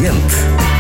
агент.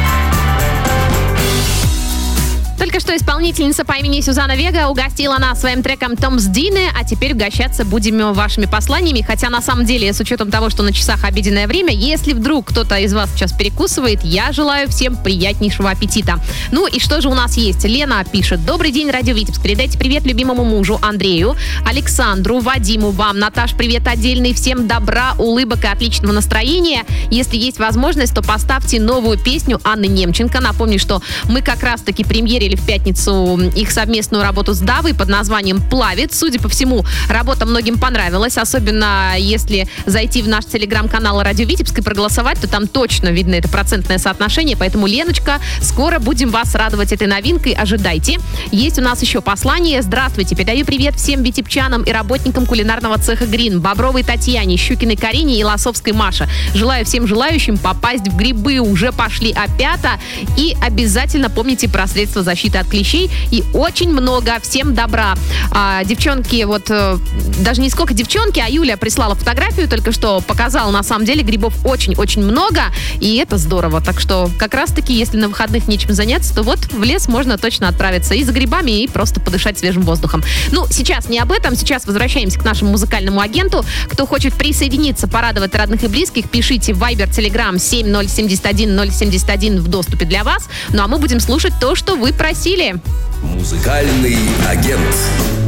Только что исполнительница по имени Сюзанна Вега угостила нас своим треком «Томс Дине», а теперь угощаться будем вашими посланиями. Хотя, на самом деле, с учетом того, что на часах обеденное время, если вдруг кто-то из вас сейчас перекусывает, я желаю всем приятнейшего аппетита. Ну и что же у нас есть? Лена пишет: «Добрый день, Радио Витебск. Передайте привет любимому мужу Андрею, Александру, Вадиму, вам. Наташ, привет отдельный. Всем добра, улыбок и отличного настроения. Если есть возможность, то поставьте новую песню Анны Немченко». Напомню, что мы как раз-таки премьерили в пятницу их совместную работу с Давой под названием «Плавит». Судя по всему, работа многим понравилась, особенно если зайти в наш телеграм-канал «Радио Витебск» и проголосовать, то там точно видно это процентное соотношение. Поэтому, Леночка, скоро будем вас радовать этой новинкой. Ожидайте. Есть у нас еще послание. Здравствуйте. Передаю привет всем витебчанам и работникам кулинарного цеха «Грин», Бобровой Татьяне, Щукиной Карине и Лосовской Маше. Желаю всем желающим попасть в грибы. Уже пошли опята. И обязательно помните про средства защиты от клещей. И очень много. Всем добра. Девчонки, даже не сколько девчонки, а Юля прислала фотографию, только что показала, на самом деле, грибов очень-очень много. И это здорово. Так что, как раз-таки, если на выходных нечем заняться, то в лес можно точно отправиться и за грибами, и просто подышать свежим воздухом. Ну, сейчас не об этом. Сейчас возвращаемся к нашему музыкальному агенту. Кто хочет присоединиться, порадовать родных и близких, пишите в Viber, Telegram 7071071 в доступе для вас. Ну, а мы будем слушать то, что вы просили. Музыкальный агент.